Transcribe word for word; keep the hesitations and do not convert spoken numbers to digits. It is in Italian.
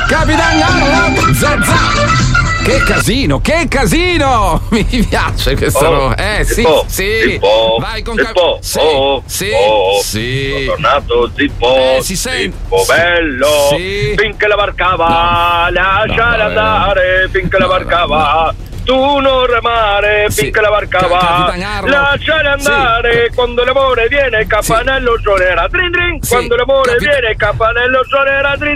Capitan Harlock, Zazà. Che casino, che casino! Mi piace questo. Oh, eh sì, Zippo, sì. Zippo, Vai con Zippo, Sì, oh, sì, oh, sì. Sono tornato Zippo, Eh, si sente. Zippo bello, Sì. finché la barcava, No. lasciala No, andare, finché la No, barcava. Tu non remare Sì. finché la barcava, Ca- Capitan Harlock. lasciala andare, Sì. quando l'amore viene, campanello suonerà, drin drin, Sì. quando l'amore Capitan- viene, campanello suonerà, drin